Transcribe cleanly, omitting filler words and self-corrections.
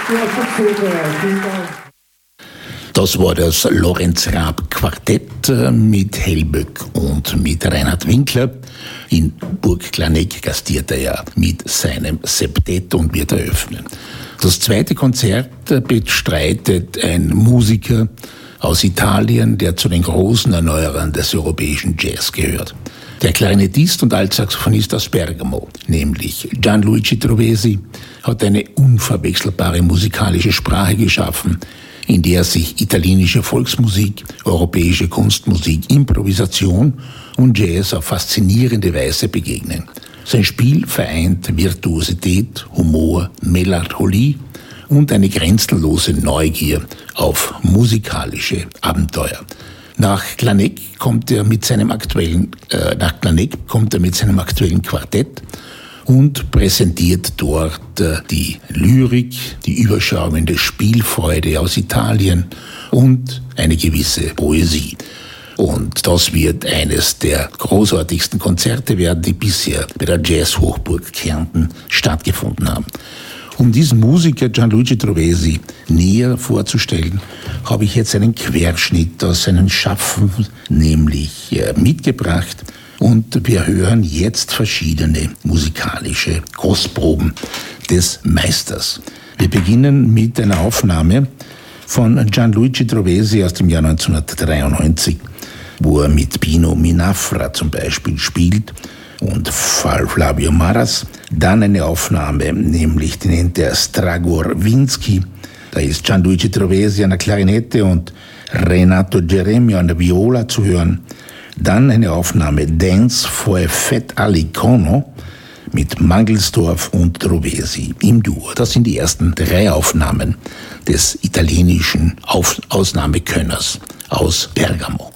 Das war das Lorenz Raab Quartett mit Hellböck und mit Reinhard Winkler. In Burg Klaneck gastiert er ja mit seinem Septett und wird eröffnen. Das zweite Konzert bestreitet ein Musiker aus Italien, der zu den großen Erneuerern des europäischen Jazz gehört. Der Klarinettist und Altsaxophonist aus Bergamo, nämlich Gianluigi Trovesi, hat eine unverwechselbare musikalische Sprache geschaffen, in der sich italienische Volksmusik, europäische Kunstmusik, Improvisation und Jazz auf faszinierende Weise begegnen. Sein Spiel vereint Virtuosität, Humor, Melancholie und eine grenzenlose Neugier auf musikalische Abenteuer. Nach Klaneck kommt er mit seinem aktuellen Quartett und präsentiert dort die Lyrik, die überschäumende Spielfreude aus Italien und eine gewisse Poesie. Und das wird eines der großartigsten Konzerte werden, die bisher bei der Jazz-Hochburg Kärnten stattgefunden haben. Um diesen Musiker Gianluigi Trovesi näher vorzustellen, habe ich jetzt einen Querschnitt aus seinem Schaffen nämlich mitgebracht. Und wir hören jetzt verschiedene musikalische Kostproben des Meisters. Wir beginnen mit einer Aufnahme von Gianluigi Trovesi aus dem Jahr 1993, wo er mit Pino Minafra zum Beispiel spielt und Flavio Maras. Dann eine Aufnahme, nämlich die nennt er Stragor-Winsky. Da ist Gianluigi Trovesi an der Klarinette und Renato Geremio an der Viola zu hören. Dann eine Aufnahme Dance for a Fat Alicono mit Mangelsdorf und Trovesi im Duo. Das sind die ersten 3 Aufnahmen des italienischen Ausnahmekönners aus Bergamo.